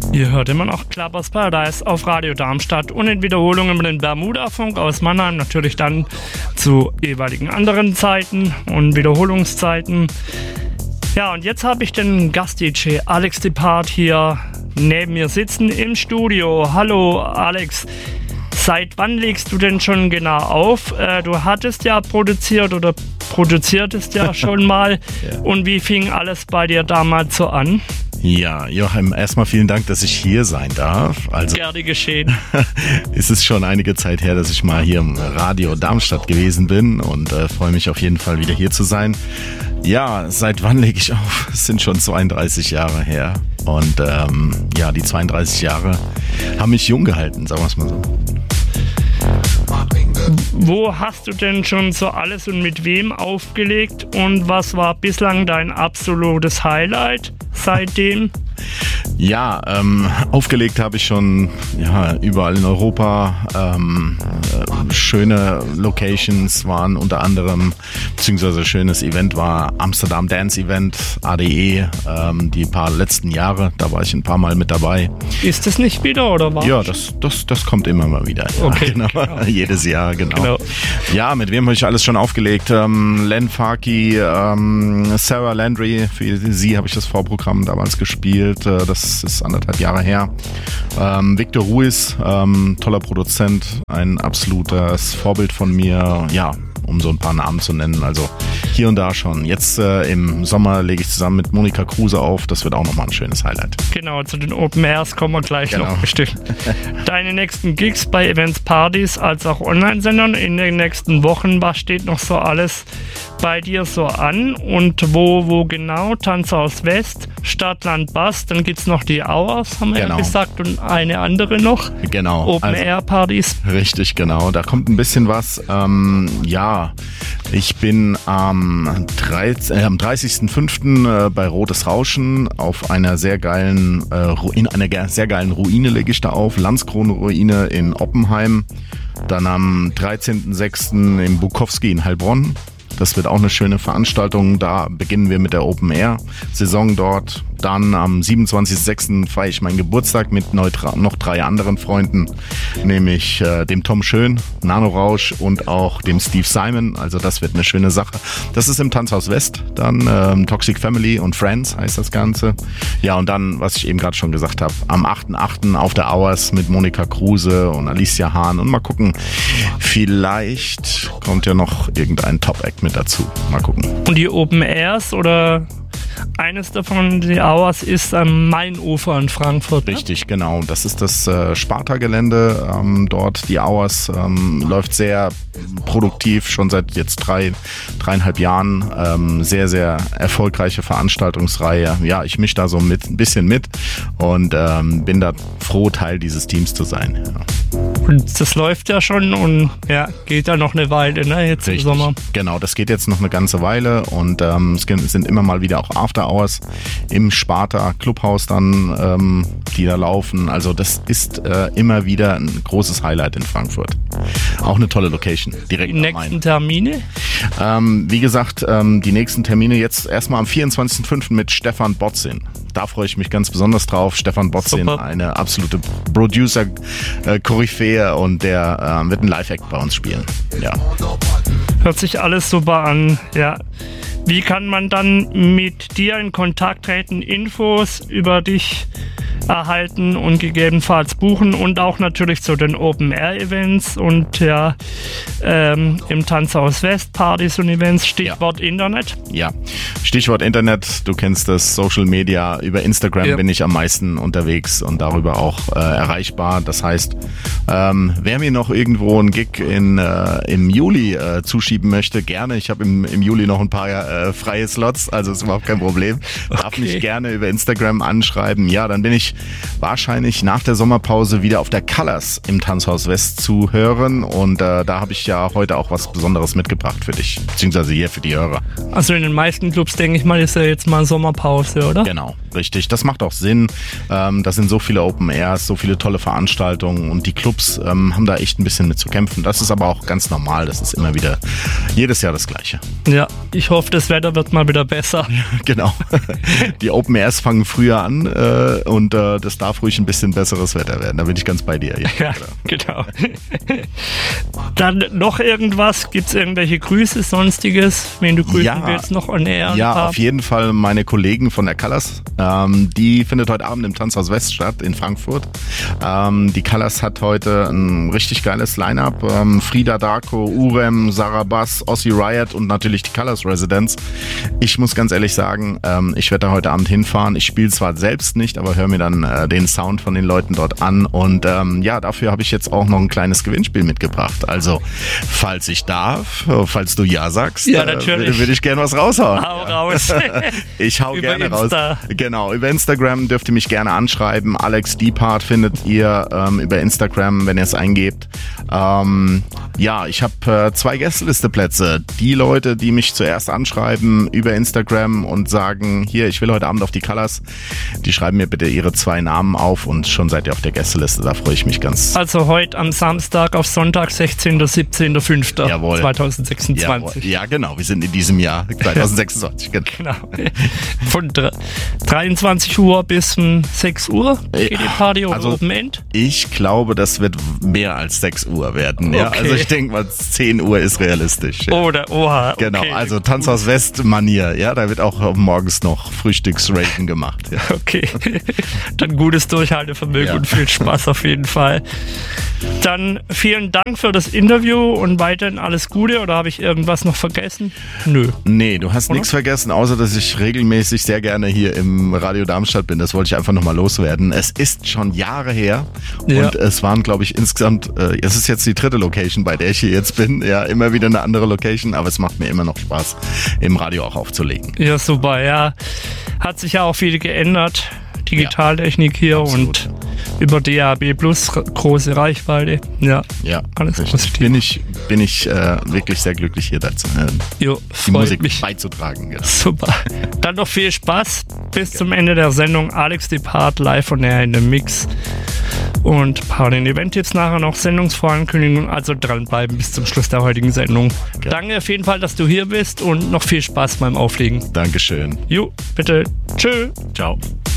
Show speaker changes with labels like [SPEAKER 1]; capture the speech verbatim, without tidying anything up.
[SPEAKER 1] Ihr hört immer noch Clubbers Paradise auf Radio Darmstadt und in Wiederholungen mit dem Bermuda-Funk aus Mannheim, natürlich dann zu jeweiligen anderen Zeiten und Wiederholungszeiten. Ja, und jetzt habe ich den Gast-D J Alex Depart hier neben mir sitzen im Studio. Hallo Alex, seit wann legst du denn schon genau auf? Äh, du hattest ja produziert oder produziertest ja schon mal. Ja. Und wie fing alles bei dir damals so an?
[SPEAKER 2] Ja, Joachim, erstmal vielen Dank, dass ich hier sein darf. Also,
[SPEAKER 1] gerne geschehen.
[SPEAKER 2] Es ist schon einige Zeit her, dass ich mal hier im Radio Darmstadt gewesen bin und äh, freue mich auf jeden Fall wieder hier zu sein. Ja, seit wann lege ich auf? Es sind schon zweiunddreißig Jahre her und ähm, ja, die zweiunddreißig Jahre haben mich jung gehalten, sagen wir es mal so.
[SPEAKER 1] Wo hast du denn schon so alles und mit wem aufgelegt und was war bislang dein absolutes Highlight seitdem?
[SPEAKER 2] Ja, ähm, aufgelegt habe ich schon ja, überall in Europa. Ähm, äh, schöne Locations waren unter anderem, beziehungsweise schönes Event war Amsterdam Dance Event, A D E, ähm, die paar letzten Jahre, da war ich ein paar Mal mit dabei.
[SPEAKER 1] Ist das nicht wieder oder was?
[SPEAKER 2] Ja, das, das, das kommt immer mal wieder. Ja,
[SPEAKER 1] okay,
[SPEAKER 2] genau. Genau. Jedes Jahr, genau. genau. Ja, mit wem habe ich alles schon aufgelegt? Ähm, Len Farkey, ähm, Sarah Landry, für sie habe ich das Vorprogramm damals gespielt. Äh, das ist anderthalb Jahre her. Ähm, Victor Ruiz, ähm, toller Produzent, ein absolutes Vorbild von mir. Ja, um so ein paar Namen zu nennen. Also hier und da schon. Jetzt äh, im Sommer lege ich zusammen mit Monika Kruse auf. Das wird auch nochmal ein schönes Highlight.
[SPEAKER 1] Genau, zu den Open Airs kommen wir gleich
[SPEAKER 2] genau.
[SPEAKER 1] noch bestimmt. Deine nächsten Gigs bei Events, Partys als auch Online-Sendern in den nächsten Wochen. Was steht noch so alles bei dir so an? Und wo, wo genau? Tanzhaus West, Stadtland Bass. Dann gibt es noch die Hours, haben wir genau. ja gesagt. Und eine andere noch.
[SPEAKER 2] Genau.
[SPEAKER 1] Open also, Air Partys.
[SPEAKER 2] Richtig, genau. Da kommt ein bisschen was. Ähm, ja, ich bin am dreißigsten fünften äh, bei Rotes Rauschen auf einer sehr geilen, äh, in einer sehr geilen Ruine lege ich da auf. Landskrone-Ruine in Oppenheim. Dann am dreizehnten sechsten im Bukowski in Heilbronn. Das wird auch eine schöne Veranstaltung. Da beginnen wir mit der Open Air Saison dort. Dann am siebenundzwanzigsten sechsten feiere ich meinen Geburtstag mit neutra- noch drei anderen Freunden, nämlich äh, dem Tom Schön, Nano Rausch und auch dem Steve Simon. Also das wird eine schöne Sache. Das ist im Tanzhaus West, dann ähm, Toxic Family und Friends heißt das Ganze. Ja, und dann, was ich eben gerade schon gesagt habe, am achten achten auf der Hours mit Monika Kruse und Alicia Hahn. Und mal gucken, vielleicht kommt ja noch irgendein Top-Act mit dazu. Mal gucken.
[SPEAKER 1] Und die Open Airs oder... Eines davon, die Hours, ist am Mainufer in Frankfurt.
[SPEAKER 2] Richtig, ne? Genau. Das ist das äh, Sparta-Gelände. Ähm, dort die Hours ähm, läuft sehr produktiv, schon seit jetzt drei, dreieinhalb Jahren. Ähm, sehr, sehr erfolgreiche Veranstaltungsreihe. Ja, ich mische da so mit, ein bisschen mit und ähm, bin da froh, Teil dieses Teams zu sein. Ja.
[SPEAKER 1] Und das läuft ja schon und ja, geht ja noch eine Weile, ne, jetzt
[SPEAKER 2] Richtig.
[SPEAKER 1] Im Sommer.
[SPEAKER 2] Genau, das geht jetzt noch eine ganze Weile und ähm, es sind immer mal wieder auch After Hours im Sparta Clubhaus dann, ähm, die da laufen. Also das ist äh, immer wieder ein großes Highlight in Frankfurt. Auch eine tolle Location, direkt
[SPEAKER 1] Die nächsten Termine?
[SPEAKER 2] Ähm, wie gesagt, ähm, die nächsten Termine jetzt erstmal am vierundzwanzigsten fünften mit Stefan Botzin. Da freue ich mich ganz besonders drauf. Stefan Botzin, Super. Eine absolute Producer-Koryphäe und der äh, wird ein Live-Act bei uns spielen. Ja.
[SPEAKER 1] Hört sich alles super an, ja. Wie kann man dann mit dir in Kontakt treten, Infos über dich erhalten und gegebenenfalls buchen und auch natürlich zu den Open-Air-Events und ja, ähm, im Tanzhaus West, Partys und Events, Stichwort ja. Internet?
[SPEAKER 2] Ja, Stichwort Internet, du kennst das, Social Media, über Instagram ja. bin ich am meisten unterwegs und darüber auch äh, erreichbar. Das heißt, ähm, wer mir noch irgendwo einen Gig in, äh, im Juli äh, zuschieben möchte, gerne. Ich habe im, im Juli noch ein paar äh, freie Slots, also ist überhaupt kein Problem. Darf okay. mich gerne über Instagram anschreiben. Ja, dann bin ich wahrscheinlich nach der Sommerpause wieder auf der Colors im Tanzhaus West zu hören und äh, da habe ich ja heute auch was Besonderes mitgebracht für dich, beziehungsweise hier für die Hörer.
[SPEAKER 1] Also in den meisten Clubs, denke ich mal, ist ja jetzt mal Sommerpause, oder?
[SPEAKER 2] Genau, richtig. Das macht auch Sinn. Ähm, das sind so viele Open Airs, so viele tolle Veranstaltungen und die Clubs ähm, haben da echt ein bisschen mit zu kämpfen. Das ist aber auch ganz normal, das ist immer wieder jedes Jahr das Gleiche.
[SPEAKER 1] Ja, ich hoffe, das Wetter wird mal wieder besser.
[SPEAKER 2] Genau. Die Open Airs fangen früher an äh, und äh, äh, das darf ruhig ein bisschen besseres Wetter werden. Da bin ich ganz bei dir. Ja,
[SPEAKER 1] ja genau. Dann noch irgendwas? Gibt es irgendwelche Grüße, Sonstiges, wen du grüßen
[SPEAKER 2] ja,
[SPEAKER 1] willst, noch on air?
[SPEAKER 2] Ja, auf jeden Fall meine Kollegen von der Colors. Ähm, die findet heute Abend im Tanzhaus West statt in Frankfurt. Ähm, die Colors hat heute ein richtig geiles Line-Up. Ähm, Frida Darko, Urem, Sarah Bass, Ossie Riot und natürlich die Colors Residents. Ich muss ganz ehrlich sagen, ähm, ich werde da heute Abend hinfahren. Ich spiele zwar selbst nicht, aber höre mir dann äh, den Sound von den Leuten dort an. Und ähm, ja, dafür habe ich jetzt auch noch ein kleines Gewinnspiel mitgebracht. Also, falls ich darf, falls du ja sagst,
[SPEAKER 1] ja,
[SPEAKER 2] äh, würde würd ich gerne was raushauen.
[SPEAKER 1] Hau raus.
[SPEAKER 2] Ich hau
[SPEAKER 1] Über
[SPEAKER 2] gerne
[SPEAKER 1] Insta.
[SPEAKER 2] raus. Genau, über Instagram dürft ihr mich gerne anschreiben. Alex Diephardt findet ihr ähm, über Instagram, wenn ihr es eingebt. Ähm, ja, ich habe äh, zwei Gästelisteplätze. Die Leute, die mich zuerst anschreiben über Instagram und sagen, hier, ich will heute Abend auf die Colors, die schreiben mir bitte ihre zwei Namen auf und schon seid ihr auf der Gästeliste. Da freue ich mich ganz.
[SPEAKER 1] Also heute am Samstag auf Sonntag, sechzehnter, siebzehnter, fünfter
[SPEAKER 2] Jawohl.
[SPEAKER 1] zweitausendsechsundzwanzig.
[SPEAKER 2] Jawohl. Ja, genau. Wir sind in diesem Jahr zweitausendsechsundzwanzig. Genau.
[SPEAKER 1] Genau. Von dreiundzwanzig Uhr bis um sechs Uhr geht die Party oder
[SPEAKER 2] also,
[SPEAKER 1] Open End?
[SPEAKER 2] Ich glaube, das wird mehr als sechs Uhr werden. Ja?
[SPEAKER 1] Okay.
[SPEAKER 2] Also ich denke mal, zehn Uhr ist realistisch. Ja.
[SPEAKER 1] Oder, oha.
[SPEAKER 2] Genau,
[SPEAKER 1] okay.
[SPEAKER 2] also Tanzhaus West Manier. Ja, da wird auch morgens noch Frühstücksraten gemacht. Ja.
[SPEAKER 1] Okay, dann gutes Durchhaltevermögen
[SPEAKER 2] Ja.
[SPEAKER 1] und viel Spaß auf jeden Fall. Dann vielen Dank für das Interview und weiterhin alles Gute. Oder habe ich irgendwas noch vergessen? Nö.
[SPEAKER 2] Nee, du hast
[SPEAKER 1] Oder?
[SPEAKER 2] nichts vergessen, außer dass ich regelmäßig sehr gerne hier im Radio Darmstadt bin. Das wollte ich einfach nochmal loswerden. Es ist schon Jahre her
[SPEAKER 1] Ja.
[SPEAKER 2] und es waren, glaube ich, insgesamt, äh, es ist jetzt die dritte Location, bei der ich hier jetzt bin. Ja, immer wieder eine andere Location, aber es macht mir immer noch Spaß, im Radio auch aufzulegen.
[SPEAKER 1] Ja, super, ja. Hat sich ja auch viel geändert. Digitaltechnik hier
[SPEAKER 2] absolut.
[SPEAKER 1] und über D A B Plus große Reichweite. Ja,
[SPEAKER 2] Ja,
[SPEAKER 1] alles
[SPEAKER 2] richtig.
[SPEAKER 1] positiv.
[SPEAKER 2] Bin ich, bin ich äh, wirklich sehr glücklich, hier dazu, äh,
[SPEAKER 1] Jo,
[SPEAKER 2] die
[SPEAKER 1] freut
[SPEAKER 2] Musik
[SPEAKER 1] mich.
[SPEAKER 2] beizutragen. Ja.
[SPEAKER 1] Super. Dann noch viel Spaß. Bis zum Ende der Sendung. Alex Diephardt live von Air in dem Mix. Und ein paar den Event-Tipps nachher noch, Sendungsvorankündigungen. Also dranbleiben bis zum Schluss der heutigen Sendung.
[SPEAKER 2] Okay.
[SPEAKER 1] Danke auf jeden Fall, dass du hier bist und noch viel Spaß beim Auflegen.
[SPEAKER 2] Dankeschön.
[SPEAKER 1] Jo, bitte. Tschö.
[SPEAKER 2] Ciao.